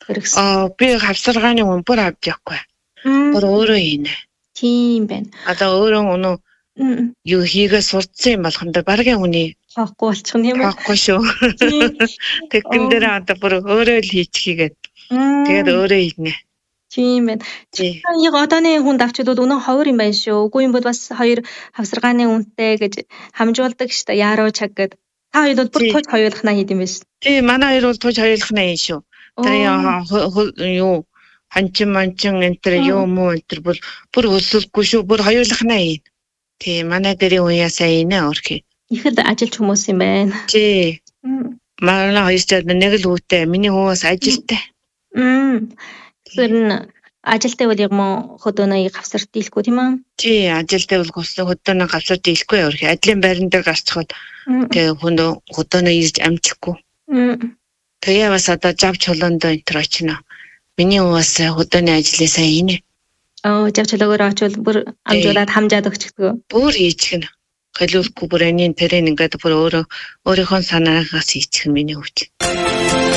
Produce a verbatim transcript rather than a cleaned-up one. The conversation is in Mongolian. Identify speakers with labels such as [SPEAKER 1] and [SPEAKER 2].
[SPEAKER 1] хэрэгсэн.
[SPEAKER 2] Аа би хавсаргааны хүн бүр авч явахгүй. Бүр өөрөө хийнэ.
[SPEAKER 1] Тийм байна.
[SPEAKER 2] Одоо өөрөө өнөө юу хийгээ сурцсан юм болохондоо баргийн хүний
[SPEAKER 1] хоохгүй болчих юм байна.
[SPEAKER 2] Хоохгүй шүү. Тэгэн дээр одоо бүр өөрөө л хийчихийгээд. Тэгээд өөрөө хийнэ.
[SPEAKER 1] Тийм байна. Яг одооны хүнд авчдууд өнөө ховор юм байна шүү. Үгүй юм бол бас хоёр хавсаргааны үнэтэй гэж хамжуулдаг штэ. Яруу чаг гэд. Та хоёр бол бүр туж хоёулахнаа хийд юм байна шүү.
[SPEAKER 2] Тийм, манай хоёр бол туж хоёулахнаа хийн шүү. Тэр юу ханчин манчин энтер юу муу энтер бол бүр өсөлгүй шүү. Бүр хоёулахнаа хийн. Тийм, манай гэрийн уяасаа хийнэ өөрхий.
[SPEAKER 1] Ихэд ажилч хүмүүс юм байна.
[SPEAKER 2] Тий. Манай хоёр ч нэг л хүүтэй. Миний хүү бас ажилтай.
[SPEAKER 1] Мм. Тэр ажилтай бол юм хөдөөнөө гавсар дийлэхгүй тийм үү?
[SPEAKER 2] Тий, ажилтай бол хөдөөнөө гавсар дийлэхгүй өөрхий. Ажлын байран дээр гарчихвал тэгээ хүндөө хөдөөнөө ирж амжихгүй. Тэгээ бас одоо жав чулуундоо энтер очино. Миний хүү бас хөдөөний ажлаасаа хийнэ.
[SPEAKER 1] Аа, жав чулуугаар очивол бүр амжуулаад хамжаад өгчихдөг.
[SPEAKER 2] Бүр хийчихнэ. Хэлүүлэхгүй бүр энийн тэрэн ингээд бүр өөрөө өөрийнхөө санаагаас хийчих миний хүү.